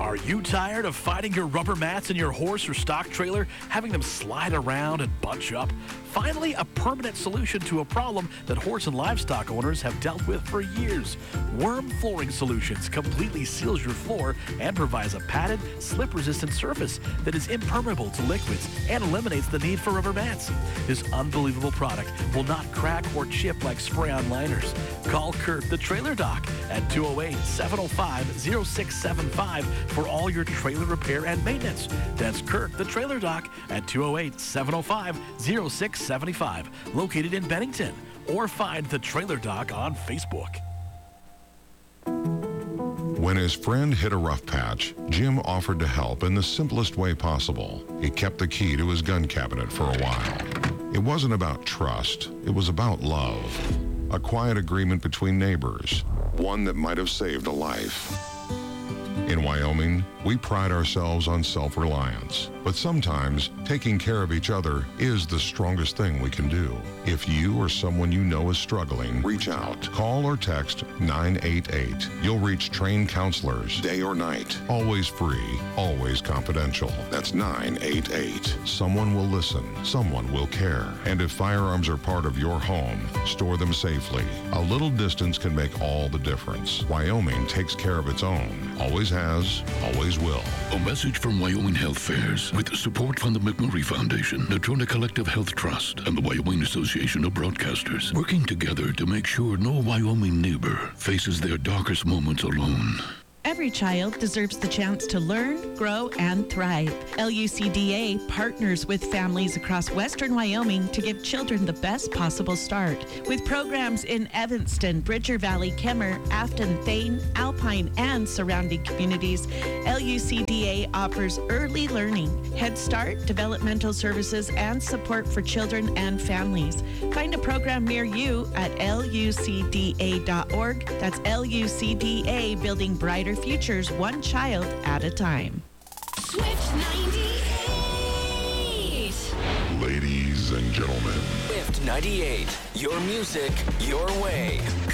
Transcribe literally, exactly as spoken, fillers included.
Are you tired of fighting your rubber mats in your horse or stock trailer, having them slide around and bunch up? Finally, a permanent solution to a problem that horse and livestock owners have dealt with for years. Worm Flooring Solutions completely seals your floor and provides a padded, slip-resistant surface that is impermeable to liquids and eliminates the need for rubber mats. This unbelievable product will not crack or chip like spray-on liners. Call Kurt the Trailer Doc at two oh eight, seven oh five, oh six seven five for all your trailer repair and maintenance. That's Kurt the Trailer Doc at two oh eight, seven oh five, oh six seven five, located in Bennington, or find the Trailer Doc on Facebook. When his friend hit a rough patch, Jim offered to help in the simplest way possible. He kept the key to his gun cabinet for a while. It wasn't about trust, it was about love. A quiet agreement between neighbors, one that might have saved a life. In Wyoming, we pride ourselves on self-reliance, but sometimes taking care of each other is the strongest thing we can do. If you or someone you know is struggling, reach out. Call or text nine eight eight. You'll reach trained counselors, day or night. Always free, always confidential. That's nine eight eight. Someone will listen. Someone will care. And if firearms are part of your home, store them safely. A little distance can make all the difference. Wyoming takes care of its own. Always has, always will. A message from Wyoming Health Fairs with support from the McMurray Foundation, Natrona Collective Health Trust, and the Wyoming Association of Broadcasters, working together to make sure no Wyoming neighbor faces their darkest moments alone. Every child deserves the chance to learn, grow, and thrive. L U C D A partners with families across western Wyoming to give children the best possible start. With programs in Evanston, Bridger Valley, Kemmer, Afton, Thane, Alpine, and surrounding communities, L U C D A offers early learning, Head Start, developmental services, and support for children and families. Find a program near you at L U C D A dot org. That's L U C D A, building brighter futures one child at a time. Swift ninety-eight. Ladies and gentlemen. Swift ninety-eight. Your music, your way.